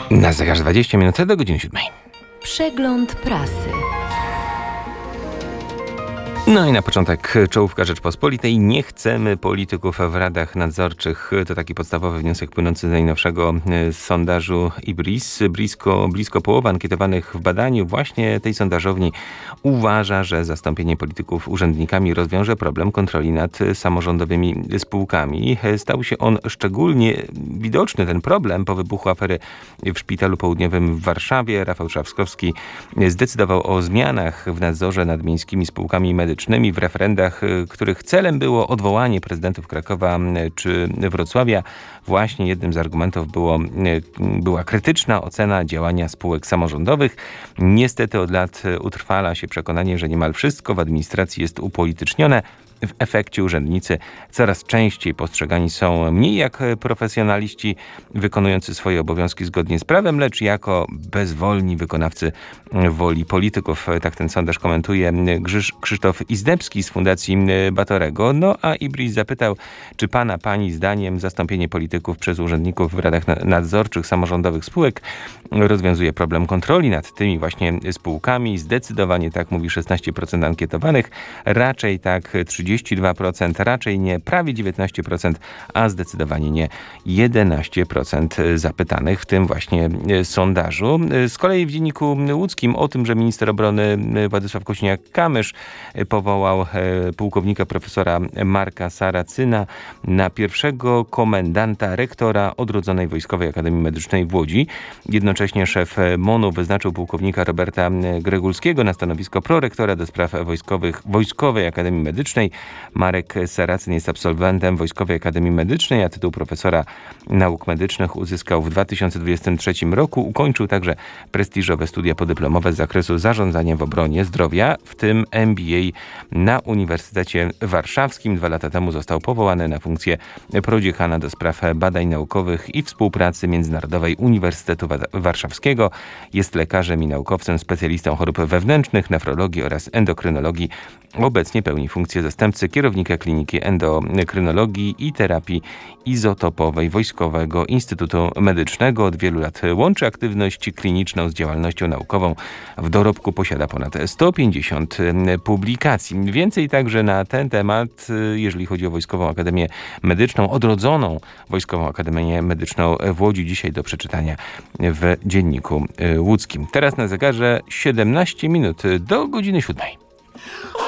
Na zegarze 20 minut do godziny 7. Przegląd prasy. No i na początek czołówka Rzeczpospolitej. Nie chcemy polityków w radach nadzorczych. To taki podstawowy wniosek płynący z najnowszego sondażu IBRIS. Blisko połowa ankietowanych w badaniu właśnie tej sondażowni uważa, że zastąpienie polityków urzędnikami rozwiąże problem kontroli nad samorządowymi spółkami. Stał się on szczególnie widoczny, ten problem, po wybuchu afery w Szpitalu Południowym w Warszawie. Rafał Trzaskowski zdecydował o zmianach w nadzorze nad miejskimi spółkami medycznymi w referendach, których celem było odwołanie prezydentów Krakowa czy Wrocławia. Właśnie jednym z argumentów była krytyczna ocena działania spółek samorządowych. Niestety od lat utrwala się przekonanie, że niemal wszystko w administracji jest upolitycznione. W efekcie urzędnicy coraz częściej postrzegani są mniej jak profesjonaliści wykonujący swoje obowiązki zgodnie z prawem, lecz jako bezwolni wykonawcy woli polityków. Tak ten sondaż komentuje Krzysztof Izdebski z Fundacji Batorego. No a IBRIS zapytał, czy pani zdaniem zastąpienie polityków przez urzędników w radach nadzorczych samorządowych spółek rozwiązuje problem kontroli nad tymi właśnie spółkami? Zdecydowanie tak, mówi 16% ankietowanych, raczej tak 32%, raczej nie, prawie 19%, a zdecydowanie nie 11% zapytanych w tym właśnie sondażu. Z kolei w Dzienniku Łódzkim o tym, że minister obrony Władysław Kosiniak-Kamysz powołał pułkownika profesora Marka Saracyna na pierwszego komendanta rektora odrodzonej Wojskowej Akademii Medycznej w Łodzi. Jednocześnie szef MON-u wyznaczył pułkownika Roberta Gregulskiego na stanowisko prorektora do spraw Wojskowej Akademii Medycznej. Marek Saracyn jest absolwentem Wojskowej Akademii Medycznej, a tytuł profesora nauk medycznych uzyskał w 2023 roku. Ukończył także prestiżowe studia podyplomowe z zakresu zarządzania w obronie zdrowia, w tym MBA na Uniwersytecie Warszawskim. 2 lata temu został powołany na funkcję prodziekana do spraw badań naukowych i współpracy międzynarodowej Uniwersytetu Warszawskiego. Jest lekarzem i naukowcem, specjalistą chorób wewnętrznych, nefrologii oraz endokrynologii. Obecnie pełni funkcję zastępcy kierownika Kliniki Endokrynologii i Terapii Izotopowej Wojskowego Instytutu Medycznego. Od wielu lat łączy aktywność kliniczną z działalnością naukową. W dorobku posiada ponad 150 publikacji. Więcej także na ten temat, jeżeli chodzi o Wojskową Akademię Medyczną, odrodzoną Wojskową Akademię Medyczną w Łodzi, dzisiaj do przeczytania w Dzienniku Łódzkim. Teraz na zegarze 17 minut do godziny 7.